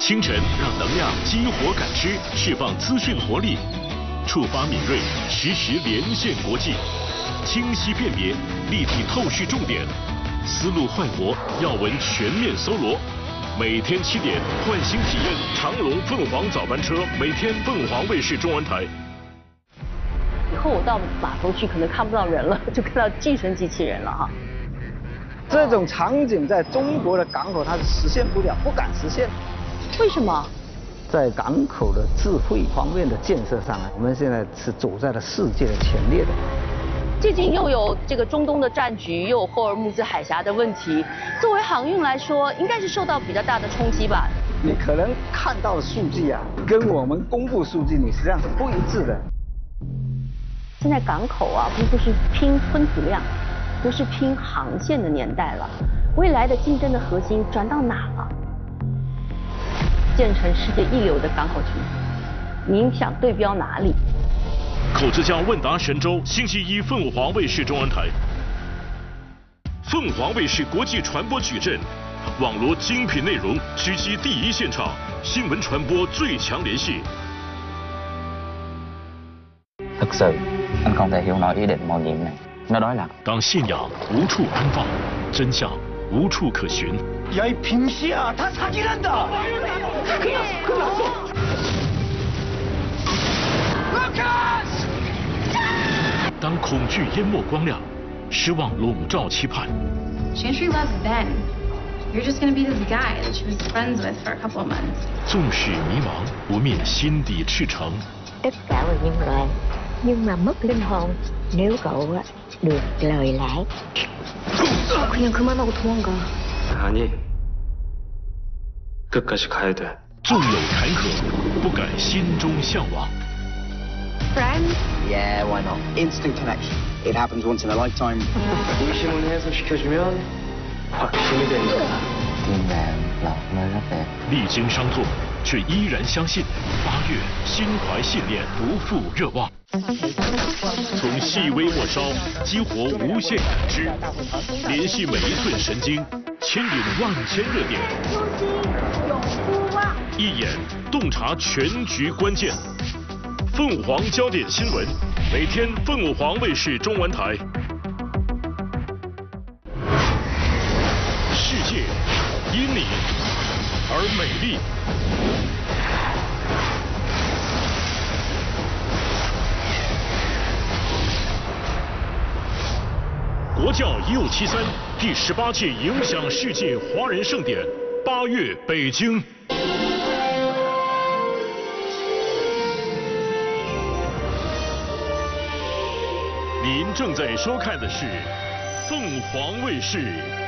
清晨让能量激活感知，释放资讯活力，触发敏锐，实时连线国际，清晰辨别，立体透视重点，思路焕活，要闻全面搜罗。每天7点，换新体验长隆凤凰早班车，每天凤凰卫视中文台。 以后我到码头去，可能看不到人了，就看到寄生机器人了哈。 这种场景在中国的港口它是实现不了，不敢实现。 为什么？ 在港口的智慧方面的建设上，我们现在是走在了世界的前列的。 最近又有这个中东的战局，又有霍尔木兹海峡的问题，作为航运来说，应该是受到比较大的冲击吧？ 你可能看到的数据啊，跟我们公布数据你实际上是不一致的。 现在港口啊，不是拼吞吐量，不是拼航线的年代了，未来的竞争的核心转到哪了？建成世界一流的港口群，您想对标哪里？ 口子家问答神州，星期一凤凰卫视中文台。凤凰卫视国际传播矩阵，网罗精品内容，直击第一现场，新闻传播最强联系。 Thực sự, anh không thể hiểu nổi ý định mạo nhiệm này. Nó đối lập. 当信仰无处安放，真相无处可寻。 야 이 빙시야, 다 사기란다. 루카스! 当恐惧淹没光亮，失望笼罩期盼。 Chantry loves Ben. You're just gonna be this guy that she was friends with for a couple of months. 纵使迷茫，不灭心底赤诚。 Tất cả là nhân loại, nhưng mà mất linh hồn nếu cậu được lời lẽ. 그냥 그만하고 도망가. 아니, 끝까지 가야 돼. 纵有坎坷，不改心中向往。 Friends? Yeah, why not? Instant connection. It happens once in a lifetime. 의심을 해소시켜주면 확신이 된다. Tim bạn là một nơi rất đẹp. 历经伤痛，却依然相信8月心怀信念，不负热望。从细微末梢激活无限感知，联系每一寸神经，牵引万千热点，一眼洞察全局关键。凤凰焦点新闻，每天凤凰卫视中文台。世界因你而美丽。国教1573第18届影响世界华人盛典8月北京。您正在收看的是凤凰卫视